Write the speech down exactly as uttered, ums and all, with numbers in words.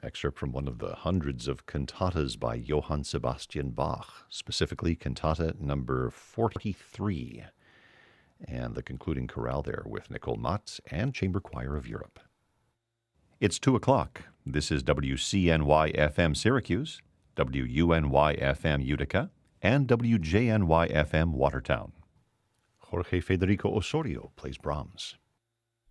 excerpt from one of the hundreds of cantatas by Johann Sebastian Bach, specifically cantata number forty-three, and the concluding chorale there with Nicole Matz and Chamber Choir of Europe. It's two o'clock. This is W C N Y F M Syracuse, W U N Y F M Utica, and W J N Y F M Watertown. Jorge Federico Osorio plays Brahms.